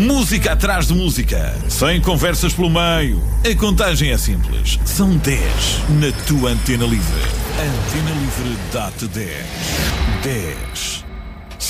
Música atrás de música, sem conversas pelo meio. A contagem é simples. São 10 na tua Antena Livre. Antena Livre dá-te 10. 10.